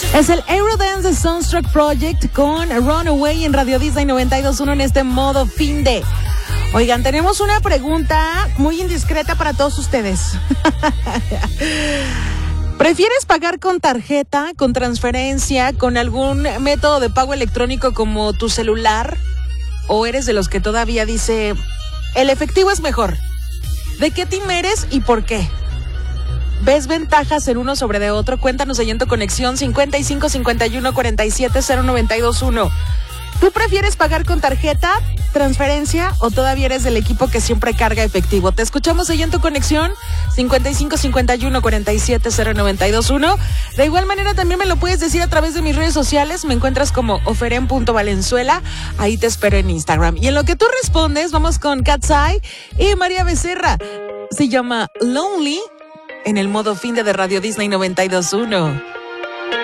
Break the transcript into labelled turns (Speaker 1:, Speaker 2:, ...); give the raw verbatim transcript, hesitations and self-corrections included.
Speaker 1: Es el Eurodance de Sunstruck Project con Runaway en Radio Disney noventa y dos punto uno en este modo fin de. Oigan, tenemos una pregunta muy indiscreta para todos ustedes. ¿Prefieres pagar con tarjeta, con transferencia, con algún método de pago electrónico como tu celular? ¿O eres de los que todavía dice, el efectivo es mejor? ¿De qué team eres y por qué? ¿Ves ventajas en uno sobre de otro? Cuéntanos ahí en tu conexión cincuenta y cinco, cincuenta y uno, cuarenta y siete, cero noventa y dos uno. ¿Tú prefieres pagar con tarjeta, transferencia o todavía eres del equipo que siempre carga efectivo? Te escuchamos ahí en tu conexión cincuenta y cinco, cincuenta y uno, cuarenta y siete, cero noventa y dos uno. De igual manera también me lo puedes decir a través de mis redes sociales. Me encuentras como oferen punto valenzuela. Ahí te espero en Instagram. Y en lo que tú respondes, vamos con Cat's Eye y María Becerra. Se llama Lonely en el modo fin de, de Radio Disney noventa y dos punto uno.